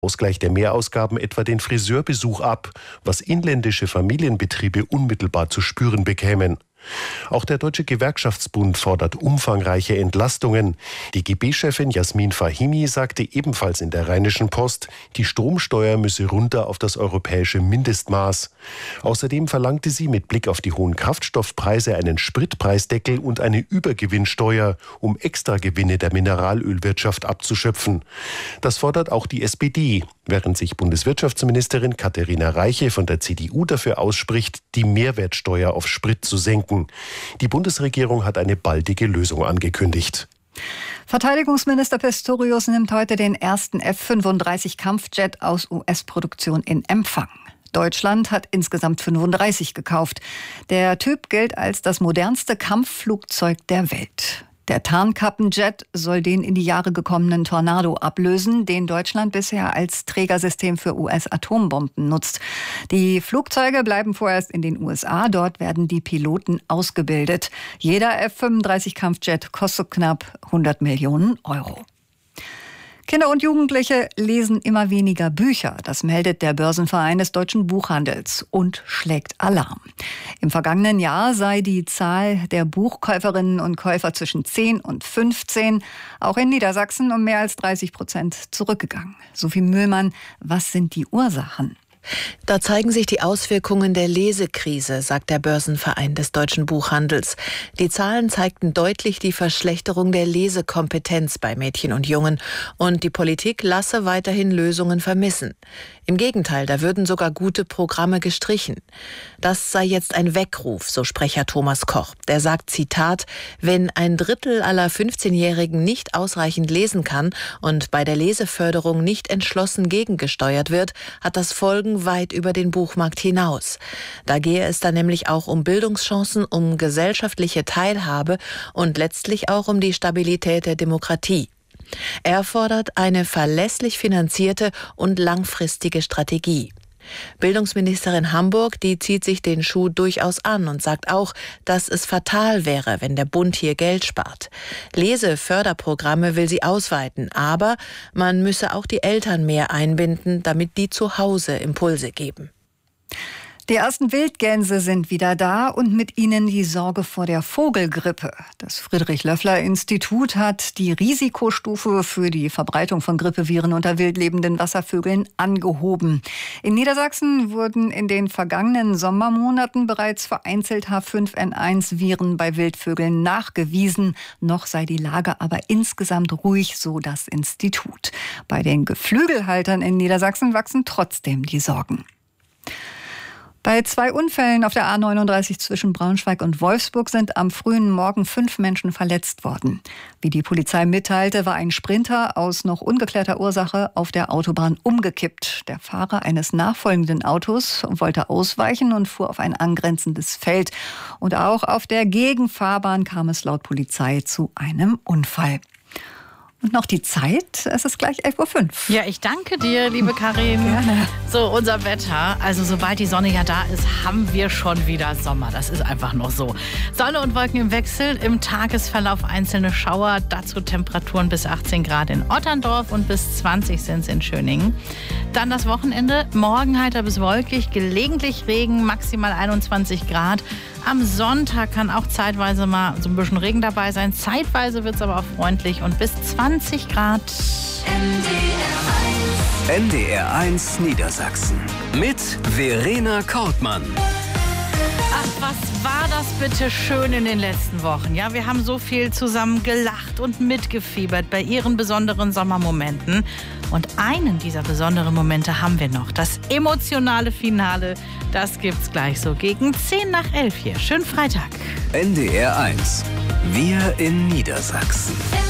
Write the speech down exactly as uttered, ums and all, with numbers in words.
Ausgleich der Mehrausgaben etwa den Friseurbesuch ab, was inländische Familienbetriebe unmittelbar zu spüren bekämen. Auch der Deutsche Gewerkschaftsbund fordert umfangreiche Entlastungen. Die G B-Chefin Jasmin Fahimi sagte ebenfalls in der Rheinischen Post, die Stromsteuer müsse runter auf das europäische Mindestmaß. Außerdem verlangte sie mit Blick auf die hohen Kraftstoffpreise einen Spritpreisdeckel und eine Übergewinnsteuer, um Extragewinne der Mineralölwirtschaft abzuschöpfen. Das fordert auch die S P D, während sich Bundeswirtschaftsministerin Katharina Reiche von der C D U dafür ausspricht, die Mehrwertsteuer auf Sprit zu senken. Die Bundesregierung hat eine baldige Lösung angekündigt. Verteidigungsminister Pistorius nimmt heute den ersten F fünfunddreißig Kampfjet aus U S-Produktion in Empfang. Deutschland hat insgesamt fünfunddreißig gekauft. Der Typ gilt als das modernste Kampfflugzeug der Welt. Der Tarnkappenjet soll den in die Jahre gekommenen Tornado ablösen, den Deutschland bisher als Trägersystem für U S-Atombomben nutzt. Die Flugzeuge bleiben vorerst in den U S A. Dort werden die Piloten ausgebildet. Jeder F fünfunddreißig Kampfjet kostet knapp hundert Millionen Euro. Kinder und Jugendliche lesen immer weniger Bücher. Das meldet der Börsenverein des deutschen Buchhandels und schlägt Alarm. Im vergangenen Jahr sei die Zahl der Buchkäuferinnen und Käufer zwischen zehn und fünfzehn auch in Niedersachsen um mehr als dreißig Prozent zurückgegangen. Sophie Mühlmann, was sind die Ursachen? Da zeigen sich die Auswirkungen der Lesekrise, sagt der Börsenverein des deutschen Buchhandels. Die Zahlen zeigten deutlich die Verschlechterung der Lesekompetenz bei Mädchen und Jungen. Und die Politik lasse weiterhin Lösungen vermissen. Im Gegenteil, da würden sogar gute Programme gestrichen. Das sei jetzt ein Weckruf, so Sprecher Thomas Koch. Der sagt, Zitat, wenn ein Drittel aller fünfzehnjährigen nicht ausreichend lesen kann und bei der Leseförderung nicht entschlossen gegengesteuert wird, hat das Folgen weit über den Buchmarkt hinaus. Da gehe es dann nämlich auch um Bildungschancen, um gesellschaftliche Teilhabe und letztlich auch um die Stabilität der Demokratie. Er fordert eine verlässlich finanzierte und langfristige Strategie. Bildungsministerin Hamburg, die zieht sich den Schuh durchaus an und sagt auch, dass es fatal wäre, wenn der Bund hier Geld spart. Leseförderprogramme will sie ausweiten, aber man müsse auch die Eltern mehr einbinden, damit die zu Hause Impulse geben. Die ersten Wildgänse sind wieder da und mit ihnen die Sorge vor der Vogelgrippe. Das Friedrich-Löffler-Institut hat die Risikostufe für die Verbreitung von Grippeviren unter wildlebenden Wasservögeln angehoben. In Niedersachsen wurden in den vergangenen Sommermonaten bereits vereinzelt H fünf N eins Viren bei Wildvögeln nachgewiesen. Noch sei die Lage aber insgesamt ruhig, so das Institut. Bei den Geflügelhaltern in Niedersachsen wachsen trotzdem die Sorgen. Bei zwei Unfällen auf der A neununddreißig zwischen Braunschweig und Wolfsburg sind am frühen Morgen fünf Menschen verletzt worden. Wie die Polizei mitteilte, war ein Sprinter aus noch ungeklärter Ursache auf der Autobahn umgekippt. Der Fahrer eines nachfolgenden Autos wollte ausweichen und fuhr auf ein angrenzendes Feld. Und auch auf der Gegenfahrbahn kam es laut Polizei zu einem Unfall. Und noch die Zeit, es ist gleich elf Uhr fünf. Ja, ich danke dir, liebe Karin. Gerne. So, unser Wetter, also sobald die Sonne ja da ist, haben wir schon wieder Sommer. Das ist einfach noch so. Sonne und Wolken im Wechsel, im Tagesverlauf einzelne Schauer, dazu Temperaturen bis achtzehn Grad in Otterndorf und bis zwanzig sind es in Schöningen. Dann das Wochenende, morgen heiter bis wolkig, gelegentlich Regen, maximal einundzwanzig Grad. Am Sonntag kann auch zeitweise mal so ein bisschen Regen dabei sein. Zeitweise wird es aber auch freundlich und bis zwanzig Grad. N D R eins Niedersachsen mit Verena Kortmann. Ach, was war das bitte schön in den letzten Wochen? Ja, wir haben so viel zusammen gelacht und mitgefiebert bei ihren besonderen Sommermomenten. Und einen dieser besonderen Momente haben wir noch. Das emotionale Finale, das gibt's gleich so gegen zehn nach elf hier. Schönen Freitag. N D R eins. Wir in Niedersachsen.